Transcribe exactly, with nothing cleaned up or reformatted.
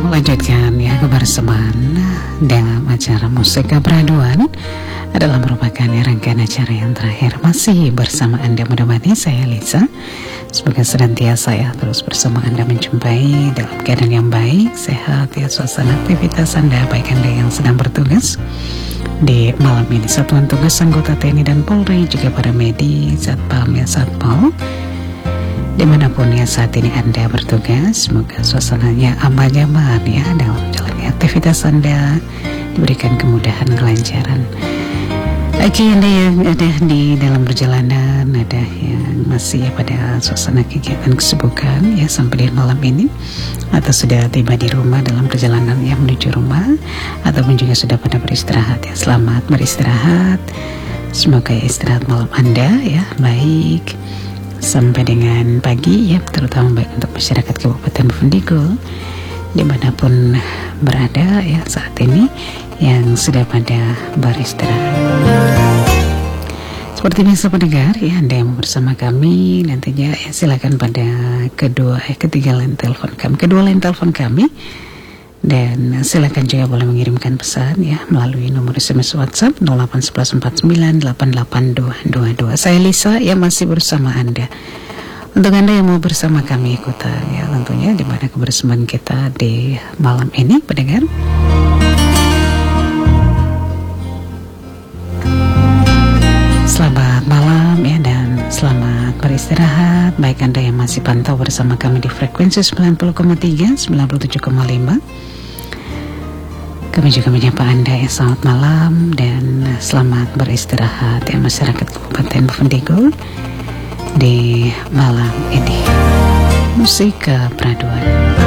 melanjutkan ya kebersamaan dalam acara Musik Keperaduan adalah merupakan rangkaian acara yang terakhir. Masih bersama Anda menemani saya Lisa. Semoga senantiasa ya terus bersama Anda menjumpai dalam keadaan yang baik, sehat ya, suasana aktivitas Anda, baik Anda yang sedang bertugas di malam ini, satuan tugas anggota T N I dan Polri, juga para medis, satpam ya satpol, dimanapun ya saat ini Anda bertugas. Semoga suasananya aman nyaman ya dalam menjalani aktivitas Anda, diberikan kemudahan, kelancaran. Bagi Anda yang ada di dalam perjalanan, ada yang masih ya pada suasana kegiatan kesibukan ya sampai di malam ini, atau sudah tiba di rumah dalam perjalanan yang menuju rumah, ataupun juga sudah pada beristirahat ya, selamat beristirahat. Semoga ya istirahat malam Anda ya baik sampai dengan pagi ya, terutama baik untuk masyarakat Kabupaten Bovendigul dimanapun berada ya saat ini yang sudah pada beristirahat. Seperti biasa pendengar ya, Anda yang mau bersama kami nantinya ya silakan pada kedua eh ketiga line telepon kami, kedua line telepon kami, dan silakan juga boleh mengirimkan pesan ya melalui nomor S M S WhatsApp nol delapan satu satu empat sembilan delapan delapan dua dua dua. Saya Lisa yang masih bersama Anda. Untuk Anda yang mau bersama kami ikutan ya tentunya di mana kebersamaan kita di malam ini pendengar. Selamat malam ya, dan selamat beristirahat. Baik Anda yang masih pantau bersama kami di frekuensi sembilan puluh koma tiga, sembilan puluh tujuh koma lima. Kami juga menyapa Anda ya selamat malam dan selamat beristirahat ya masyarakat Kabupaten Bovendigul di malam ini. Musik Keperaduan.